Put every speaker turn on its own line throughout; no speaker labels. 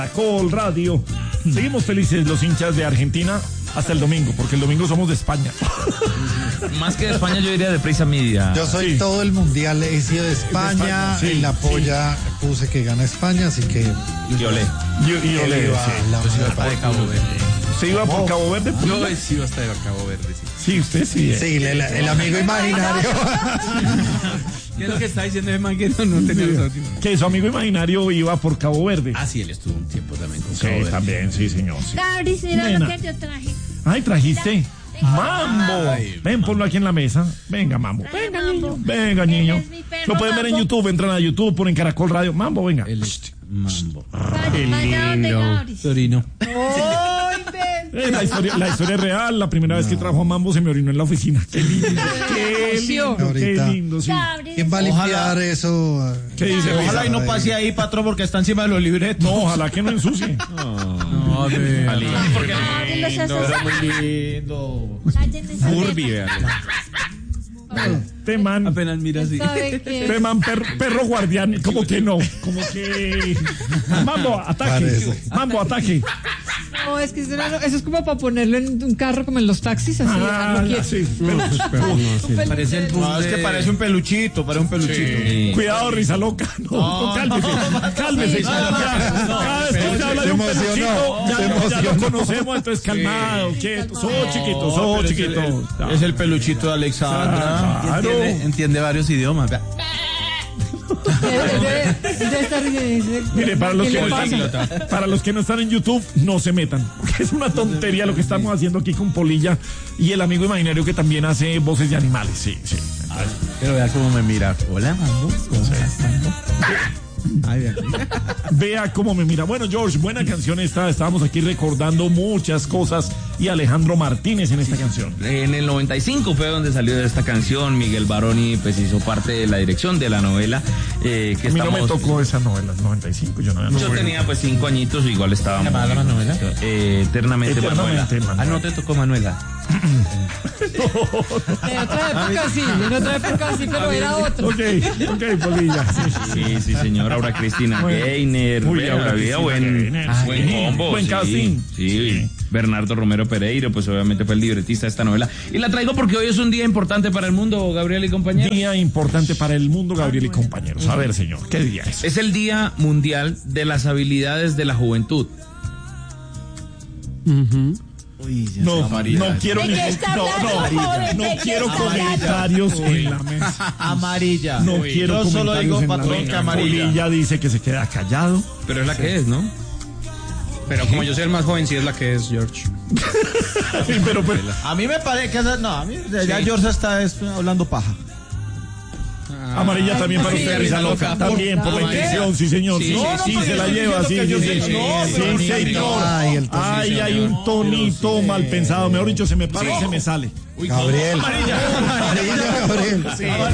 Caracol Radio. Seguimos felices los hinchas de Argentina hasta el domingo, porque el domingo somos de España.
Más que de España, yo diría de Prisa Media.
Yo soy todo el mundial, he sido de España,
sí,
en la polla puse que gana España, así que...
Y olé.
Y olé,
Yo
Hasta de Cabo Verde.
¿Se iba por Cabo Verde?
Yo sí iba hasta de Cabo Verde, sí.
Sí, usted sí.
Sí, el amigo imaginario.
¿Qué es lo que está diciendo ese man que no tenía los últimos?
Que su amigo imaginario iba por Cabo Verde.
Ah, sí, él estuvo un tiempo también con
Sí,
Cabo Verde.
también, sí, señor. Sí.
Gabri, mira
Nena.
lo que yo traje.
Ay, trajiste Mambo.
Ay,
Ven, ponlo aquí en la mesa. Venga, Mambo.
Traje
Venga,
Mambo.
niño. Venga, niño.
Él es mi perro
Lo pueden ver en
Mambo.
YouTube. Entran a YouTube, ponen Caracol Radio. Mambo, venga.
El Mambo.
Vaya donde Gabri.
Torino.
¡Ay, ven!
La historia es real. La primera vez que trajo a Mambo se me orinó en la oficina. Qué lindo. Qué lindo. Qué
Ahorita.
lindo, sí.
Gabri.
¿Quién va a limpiar eso?
¿Qué dice?
Ojalá y no pase ahí, patrón, porque está encima de los libretos.
No, ojalá que no ensucie.
No, de...
Gabri, los haces.
Muy lindo.
Cállate,
Furby, vean.
Teman.
Apenas mira así.
¿Sabe qué?
Teman, perro guardián. Como que no. Como que. Mambo, ataque.
Parece.
Mambo, ataque.
No, es que eso es como para ponerlo en un carro como en los taxis, así. dejarlo quieto.
Sí.
Parece el bus
No, es que
de-
parece un peluchito, parece un peluchito.
Cuidado, risa loca. No, cálmese. Cálmese. Cada vez que se habla de un
Se emocionó,
peluchito,
se
ya lo
emocionó.
conocemos, entonces calmado, quieto. Sos chiquito, sos chiquito.
Es el peluchito de Alexandra.
Claro.
Entiende varios idiomas. Vea.
Debe estar
Mire, para los,
¿qué
que
le
no
pasa?
están, para los que no están en YouTube, no se metan. Porque es una tontería lo que estamos haciendo aquí con Polilla y el amigo imaginario que también hace voces de animales. Sí, sí.
Pero vea cómo me mira. Hola, Mambo. ¿Cómo estás, Mambo? Ay, vea.
Vea cómo me mira. Bueno, George, buena canción esta. Estábamos aquí recordando muchas cosas y Alejandro Martínez en esta canción.
En el 95 fue donde salió esta canción. Miguel Baroni pues hizo parte de la dirección de la novela. Que
A mí no me
estamos-
tocó esa novela, 95. Yo no
Yo tenía pues 5 añitos, igual estaba.
¿Llamaba la novela?
Eternamente Manuela.
Eternamente,
Ah,
Manuel.
no te tocó Manuela.
En otra época sí, en otra época sí, pero era otro.
Ok, Polilla. Sí.
Sí, señor. Ahora Cristina
Bueno.
Gainer.
Uy,
Vea,
Aura
había
Cristina Gainer,
buen
sí.
combo.
Buen
sí,
casting.
Sí. Bernardo Romero Pereiro, pues obviamente fue el libretista de esta novela. Y la traigo porque hoy es un día importante para el mundo, Gabriel y compañeros.
Día importante para el mundo, Gabriel y compañeros. A ver, señor, ¿qué día es?
Es el Día Mundial de las Habilidades de la Juventud.
No, no quiero
¿De qué está hablando, joven?
no
¿De qué
quiero
está hablando?
comentarios en la mesa.
Amarilla.
No quiero
Yo solo
comentarios
digo,
en la
patrón,
mesa.
que amarilla.
Polilla dice que se queda callado.
Pero es la que es, ¿no?
Pero como yo soy el más joven, sí es la que es George.
Sí, pero
A mí me parece que... No, a mí ya George está hablando paja.
amarilla también para
sí,
usted, risa loca. También por la
Amarilla.
intención, sí, señor. Sí,
Sí,
sí, se la lleva, sí, sí, sí. Sí, señor.
Ay, el tonito.
Ay, hay un tonito mal pensado. Mejor dicho, se me para y se me sale.
Gabriel.
Amarilla.
Gabriel.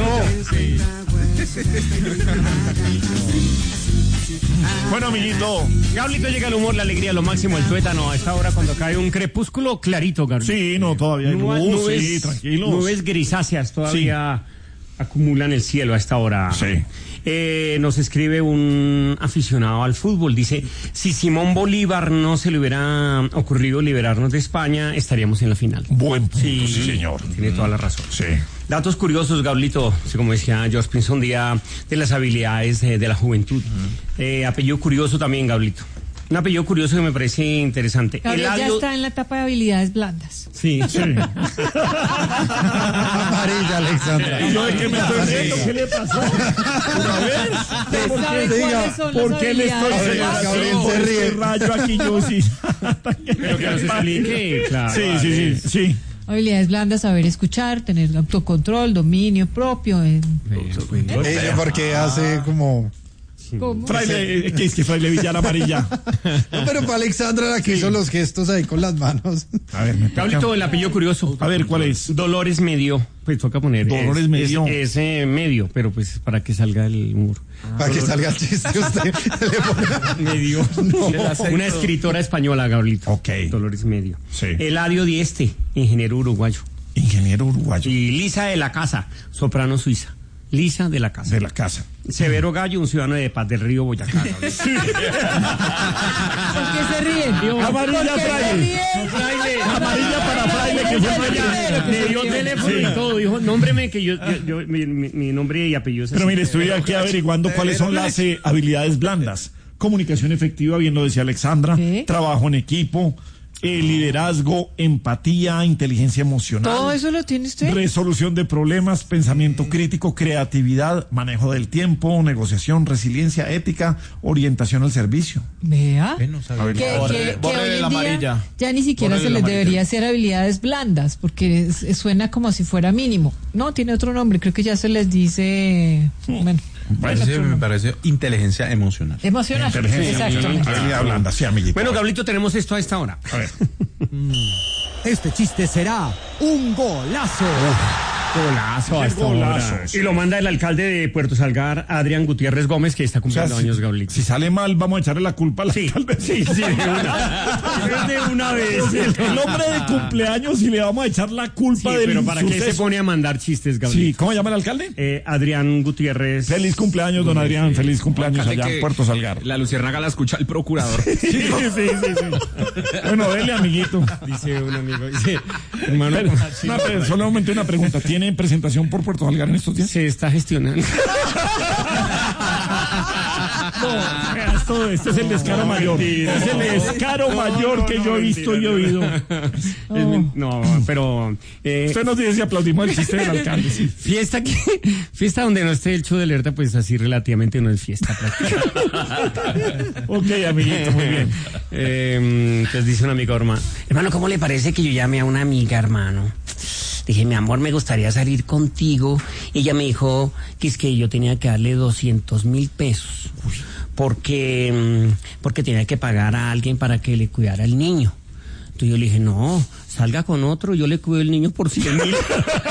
Bueno, amiguito.
Gablito, llega el humor, la alegría, lo máximo, el tuétano. A esta hora cuando cae un crepúsculo clarito, Gabriel.
Sí, no, todavía hay luz, sí, tranquilos.
Nubes grisáceas todavía acumulan el cielo a esta hora.
Sí.
Nos escribe un aficionado al fútbol. Dice, si Simón Bolívar no se le hubiera ocurrido liberarnos de España, estaríamos en la final.
Buen punto, sí, señor.
Tiene toda la razón.
Sí.
Datos curiosos, Gablito, como decía George Pinson, día de las habilidades de la juventud. Apellido curioso también, Gablito. Un apellido curioso que me parece interesante.
Gabriel ya
Eladio-
está en la etapa de habilidades blandas.
Sí, sí.
Amarilla, Alexandra.
¿Y yo de qué me estoy riendo? ¿Qué le pasó? ¿Una vez?
¿Usted sabe
Diga,
cuáles son
¿Por
las
qué le estoy
habilidades?
Gabriel se ríe.
rayo aquí yo sí?
Pero que nos explique, claro.
Sí.
Habilidades blandas, saber escuchar, tener autocontrol, dominio propio.
Ella porque hace como...
¿Cómo?
Fraile, ¿qué es que Fraile Villar amarilla?
No, pero para Alexandra la que hizo los gestos ahí con las manos.
A ver, me
Gablito, el apellido curioso.
A ver, ¿cuál es?
Dolores Medio. Pues toca poner.
Dolores Medio.
Es medio, pero pues para que salga el humor.
Para que salga el chiste usted. Le pone-
Medio.
No.
Una escritora española, Gablito.
Ok.
Dolores Medio.
Sí.
Eladio Dieste, ingeniero uruguayo.
Ingeniero uruguayo.
Y Lisa de la Casa, soprano suiza. Lisa de la casa.
De la casa.
Severo Gallo, un ciudadano de Paz del Río, Boyacá.
¿Por qué se ríen?
Amarilla,
¿Por qué se
Fraile.
ríen?
Amarilla para Fraile, que siempre
Me dio teléfono y todo, dijo, nómbreme que yo mi nombre y apellido es
Pero
así.
mire, estoy aquí averiguando cuáles son las habilidades blandas. Comunicación efectiva, bien lo decía Alexandra,
¿Sí?
trabajo en equipo, liderazgo, empatía, inteligencia emocional.
¿Todo eso lo tiene usted?
Resolución de problemas, pensamiento crítico, creatividad, manejo del tiempo, negociación, resiliencia, ética, orientación al servicio.
Vea.
No sabía.
Que
Borre
hoy en
la
día
amarilla.
ya ni siquiera
Borre
se
la
les
amarilla.
debería hacer habilidades blandas, porque suena como si fuera mínimo. No, tiene otro nombre, creo que ya se les dice... Bueno,
Me parece inteligencia emocional.
emocional. Exactamente.
Habilidad blanda, sí, amiguito.
Bueno, Gablito, tenemos esto a esta hora.
A ver.
Este chiste será un golazo.
Golazo a esta
Golazo,
hora.
sí.
Y lo manda el alcalde de Puerto Salgar, Adrián Gutiérrez Gómez, que está
O sea,
cumpliendo años, Gablito.
si sale mal, vamos a echarle la culpa al alcalde.
Sí, de una. De una vez.
El hombre de cumpleaños y le vamos a echar la culpa
Sí,
del
pero ¿para qué se
suceso.
pone a mandar chistes, Gablito?
Sí, ¿cómo llama el alcalde?
Adrián Gutiérrez.
Feliz cumpleaños, don Adrián. Feliz cumpleaños
Alcalde
allá
que
en Puerto Salgar.
La luciérnaga la escucha el procurador.
Sí.
Bueno, dele, amiguito.
Dice un amigo, dice, hermano,
Solamente una pregunta. ¿Tiene presentación por Puerto Salgar en estos días?
se está gestionando.
Veas todo, este es el descaro mayor. Es el descaro mayor que yo he visto y oído.
No, pero
Usted nos dice si aplaudimos el chiste del alcalde. Sí.
fiesta donde no esté el show de alerta, pues así relativamente no es fiesta prácticamente.
Ok, amiguito, muy bien.
Entonces dice un amigo, hermano, ¿cómo le parece que yo llame a una amiga, hermano? Dije, mi amor, me gustaría salir contigo. Y ella me dijo que es que yo tenía que darle 200.000 pesos porque tenía que pagar a alguien para que le cuidara al niño. Entonces yo le dije, no, salga con otro, yo le cuido el niño por 100.000.